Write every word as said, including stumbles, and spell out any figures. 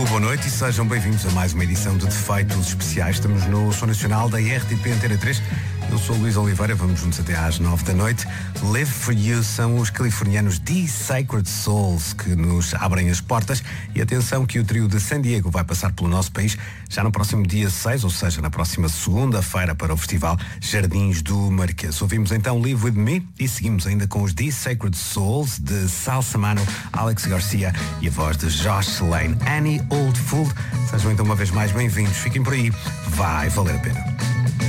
boa noite e sejam bem-vindos a mais uma edição de Defeitos Especiais. Estamos no Som Nacional da R T P Antena três. Eu sou o Luís Oliveira, vamos juntos até às nove da noite. Live for You são os californianos The Sacred Souls que nos abrem as portas. E atenção que o trio de San Diego vai passar pelo nosso país já no próximo dia seis, ou seja, na próxima segunda-feira para o Festival Jardins do Marquês. Ouvimos então Live With Me e seguimos ainda com os The Sacred Souls de Salsa Mano, Alex Garcia e a voz de Josh Lane, Annie Old Fool. Sejam então uma vez mais bem-vindos, fiquem por aí, vai valer a pena.